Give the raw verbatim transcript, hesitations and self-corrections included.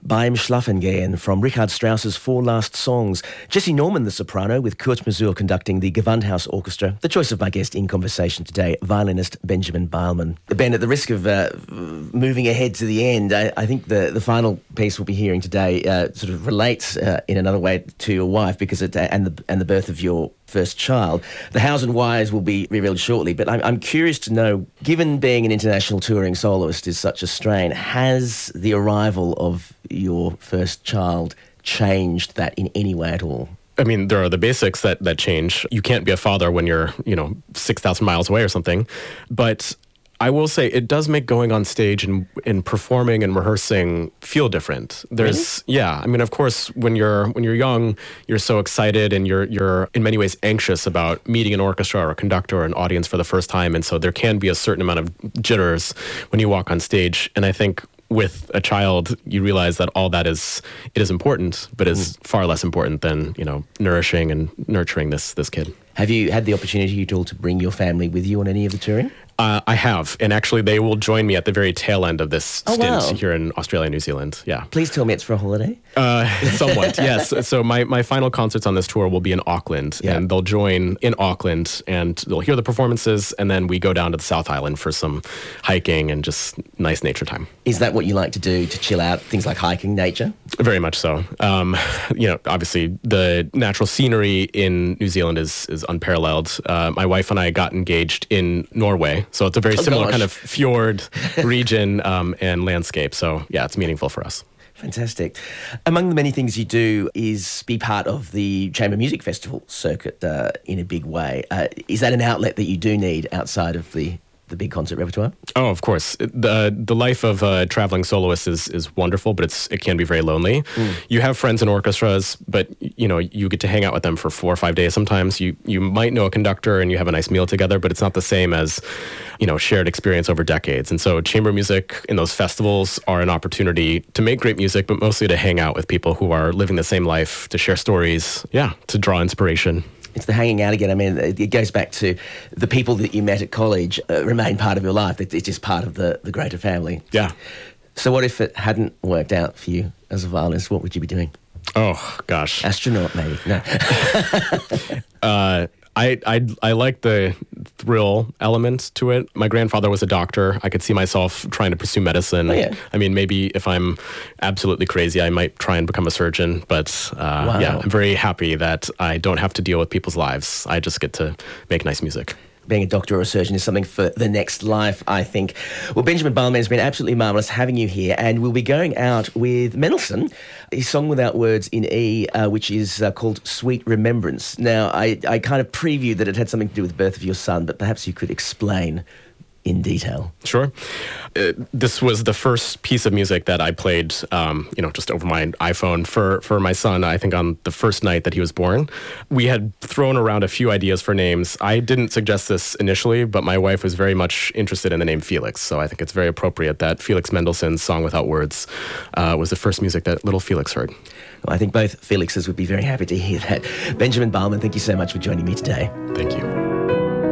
Beim Schlafengehen from Richard Strauss's Four Last Songs. Jesse Norman, the soprano, with Kurt Masur conducting the Gewandhaus Orchestra. The choice of my guest in conversation today, violinist Benjamin Beilman. Ben, at the risk of uh, moving ahead to the end, I, I think the, the final piece we'll be hearing today uh, sort of relates uh, in another way to your wife because it, uh, and the and the birth of your first child. The hows and whys will be revealed shortly, but I'm, I'm curious to know, given being an international touring soloist is such a strain, has the arrival of your first child changed that in any way at all? I mean, there are the basics that, that change. You can't be a father when you're, you know, six thousand miles away or something. But I will say it does make going on stage and, and performing and rehearsing feel different. There's, really? yeah. I mean, of course, when you're when you're young, you're so excited and you're you're in many ways anxious about meeting an orchestra or a conductor or an audience for the first time, and so there can be a certain amount of jitters when you walk on stage. And I think with a child, you realize that all that is it is important, but is mm. far less important than, you know, nourishing and nurturing this this kid. Have you had the opportunity at all to bring your family with you on any of the touring? Uh, I have, and actually they will join me at the very tail end of this oh, stint wow. here in Australia and New Zealand. Yeah. Please tell me it's for a holiday. Uh, somewhat, yes. So my, my final concerts on this tour will be in Auckland, yeah. and they'll join in Auckland, and they'll hear the performances, and then we go down to the South Island for some hiking and just nice nature time. Is that what you like to do to chill out? Things like hiking, nature? Very much so. Um, you know, obviously the natural scenery in New Zealand is is unparalleled. Uh, my wife and I got engaged in Norway, so it's a very oh, similar gosh. kind of fjord region um, and landscape. So yeah, it's meaningful for us. Fantastic. Among the many things you do is be part of the Chamber Music Festival circuit uh, in a big way. Uh, is that an outlet that you do need outside of the the big concert repertoire? Oh, of course. The the life of a traveling soloist is is wonderful, but it's it can be very lonely. Mm. You have friends in orchestras, but you know, you get to hang out with them for four or five days sometimes. You you might know a conductor and you have a nice meal together, but it's not the same as, you know, shared experience over decades. And so chamber music in those festivals are an opportunity to make great music, but mostly to hang out with people who are living the same life, to share stories, yeah, to draw inspiration. It's the hanging out again. I mean, it goes back to the people that you met at college uh, remain part of your life. It's just part of the, the greater family. Yeah. So what if it hadn't worked out for you as a violinist? What would you be doing? Oh, gosh. Astronaut, maybe. No. uh, I, I, I like the thrill element to it. My grandfather was a doctor. I could see myself trying to pursue medicine. Oh, yeah. I mean, maybe if I'm absolutely crazy, I might try and become a surgeon. But uh, wow. yeah, I'm very happy that I don't have to deal with people's lives. I just get to make nice music. Being a doctor or a surgeon is something for the next life, I think. Well, Benjamin Beilman, has been absolutely marvellous having you here, and we'll be going out with Mendelssohn, his Song Without Words in E, uh, which is uh, called Sweet Remembrance. Now, I, I kind of previewed that it had something to do with the birth of your son, but perhaps you could explain in detail. Sure. Uh, this was the first piece of music that I played, um, you know, just over my iPhone for, for my son, I think on the first night that he was born. We had thrown around a few ideas for names. I didn't suggest this initially, but my wife was very much interested in the name Felix, so I think it's very appropriate that Felix Mendelssohn's Song Without Words uh, was the first music that little Felix heard. Well, I think both Felixes would be very happy to hear that. Benjamin Beilman, thank you so much for joining me today. Thank you.